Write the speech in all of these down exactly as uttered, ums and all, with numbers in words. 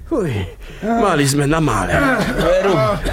Uj, mali sme na mále. Veru.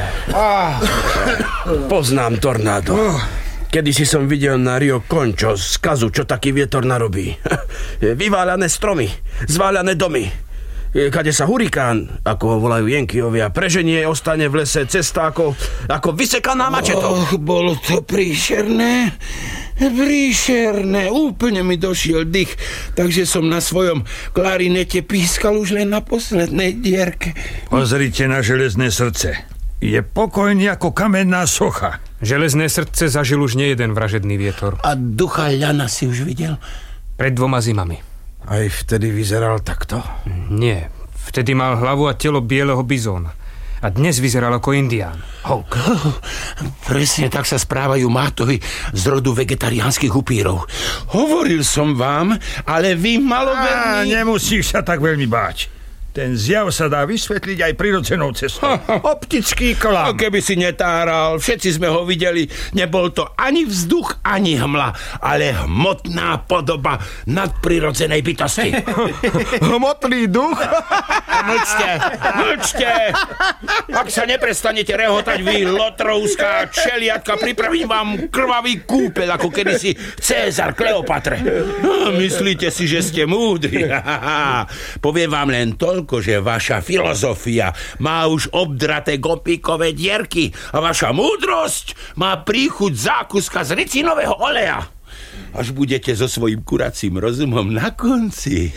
Poznám tornádo. Kedysi som videl na Rio Concho skazu, čo taký vietor narobí. Vyváľané stromy, zváľané domy. Kade sa hurikán, ako ho volajú Jenkyovia, preženie, ostane v lese cesta ako, ako vysekaná mačetou. Och, bolo to príšerné. Príšerné, úplne mi došiel dých, takže som na svojom klarinete pískal už len na poslednej dierke. Pozrite na železné srdce. Je pokojný ako kamenná socha. Železné srdce zažil už nejeden vražedný vietor. A ducha ľana si už videl? Pred dvoma zimami. Aj vtedy vyzeral takto? Nie, vtedy mal hlavu a telo bieleho bizóna. A dnes vyzeral ako indián. Houk. Presne tak sa správajú mátovi z rodu vegetariánskych upírov. Hovoril som vám, ale vy maloverní... Á, nemusíš sa tak veľmi báť. Ten zjav sa dá vysvetliť aj prirodzenou cestou. Optický klam. Keby si netáral, všetci sme ho videli. Nebol to ani vzduch, ani hmla, ale hmotná podoba nadprirodzenej bytosti. Hmotný duch? Mlčte, mlčte. Ak sa neprestanete rehotať vy, lotrovská čeliatka, pripravím vám krvavý kúpeľ, ako kedysi Cézar Kleopatre. Myslíte si, že ste múdri? Poviem vám len toľko, že vaša filozofia má už obdraté gopíkové dierky a vaša múdrosť má príchuť zákuska z ricinového oleja. Až budete so svojím kuracím rozumom na konci.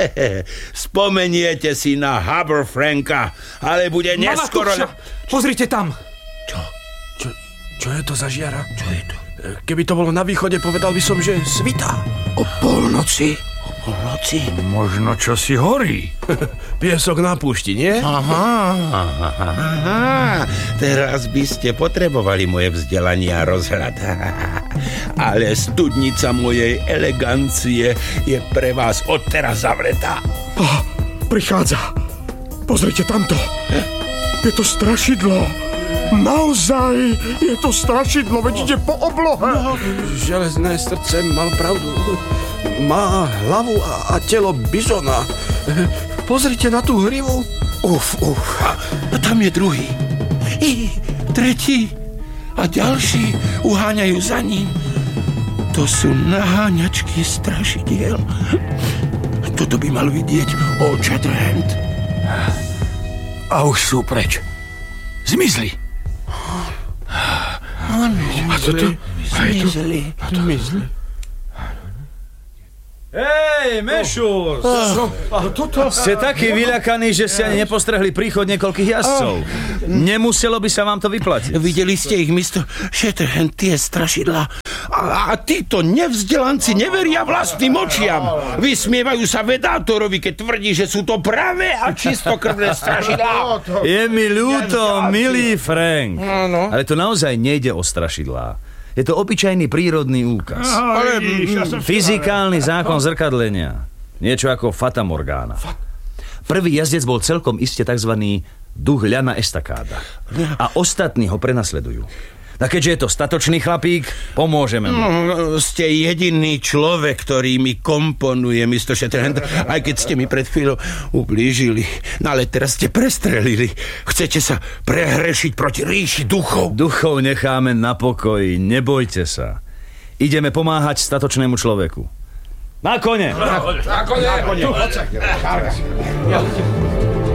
Spomeniete si na Haberfranka, ale bude neskoro... Mama, pozrite tam. Čo? Čo? Čo je to za žiara? Čo je to? Keby to bolo na východe, povedal by som, že svitá. O polnoci? O polnoci? Možno čo si horí. Piesok na púšti, nie? Aha, aha, aha. Teraz by ste potrebovali moje vzdelanie a rozhľad. Ale studnica mojej elegancie je pre vás odteraz zavretá. Ah, prichádza. Pozrite tamto. Je to strašidlo. Naozaj je to strašidlo, veď ide po oblohe. No, železné srdce mal pravdu. Má hlavu a, a telo bizona. Pozrite na tú hrivu. Uf, uf. A, a tam je druhý. I tretí. A ďalší uháňajú za ním. To sú naháňačky strašidiel. Toto by mal vidieť Old Shatterhand. A už sú preč. Zmizli. A toto? Zmizli. A to myslí? Hej, Mešus! Ste takí vyľakaní, že ste ani nepostrehli príchod niekoľkých jazdcov. Nemuselo by sa vám to vyplatiť. Videli ste ich, mister Shatterhand, tie strašidlá. A, a títo nevzdelanci neveria vlastným očiam. Vysmievajú sa vedátorovi, keď tvrdí, že sú to pravé a čistokrvné strašidlá. Je mi ľúto, milý Frank. Ale to naozaj nejde o strašidlá. Je to obyčajný prírodný úkaz. Ale Fyzikálny zákon zrkadlenia. Niečo ako Fata Morgana. Prvý jazdec bol celkom iste tzv. Duch ľana estakáda. A ostatní ho prenasledujú. A keďže je to statočný chlapík, pomôžeme mu. No, ste jediný človek, ktorý mi komponuje, mister Shatterhand, aj keď ste mi pred chvíľou ublížili. No ale teraz ste prestrelili. Chcete sa prehrešiť proti ríši duchov. Duchov necháme na pokoji, nebojte sa. Ideme pomáhať statočnému človeku. Na kone! Na kone! Na kone!